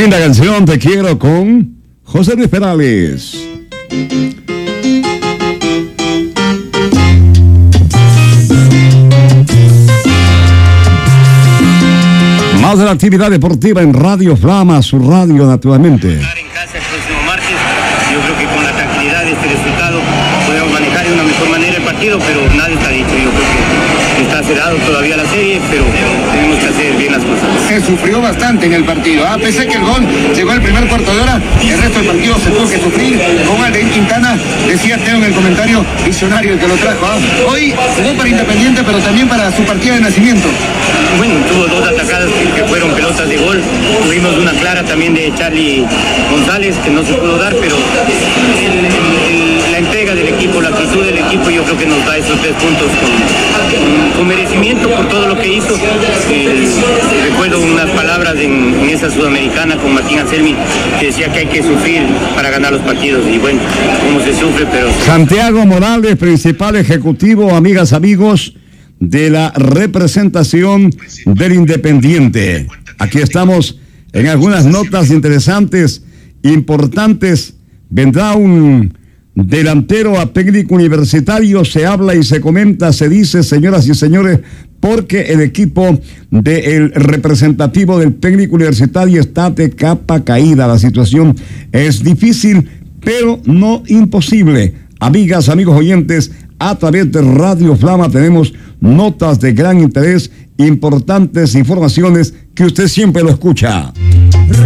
Linda canción, Te Quiero, con José Luis Perales. Más de la actividad deportiva en Radio Flama, su radio naturalmente. En casa el próximo martes, yo creo que con la tranquilidad de este resultado podemos manejar de una mejor manera el partido, pero nada está dicho. Yo creo que está cerrado todavía la serie, pero tenemos que hacer bien las cosas. Se sufrió bastante en el partido, a pesar que el gol llegó al primer cuarto de hora, el resto del partido se tuvo que sufrir. Con Aldair Quintana, decía Teo en el comentario, visionario el que lo trajo. Hoy jugó para Independiente, pero también para su partida de nacimiento. Bueno, tuvo dos atacadas que fueron pelotas de gol. Tuvimos una clara también de Charlie González que no se pudo dar, pero la entrega del equipo, la actitud del equipo, yo creo que nos da esos 3 puntos con merecimiento por todo lo que hizo. Recuerdo unas palabras en esa sudamericana con Martín Anselmi que decía que hay que sufrir para ganar los partidos, y bueno, cómo se sufre, pero... Santiago Morales, principal ejecutivo, amigas, amigos de la representación del Independiente. Aquí estamos en algunas notas interesantes, importantes. Vendrá un delantero a técnico universitario, se habla y se comenta, se dice, señoras y señores, porque el equipo del representativo del técnico universitario está de capa caída. La situación es difícil, pero no imposible. Amigas, amigos oyentes, a través de Radio Flama tenemos notas de gran interés, importantes informaciones que usted siempre lo escucha.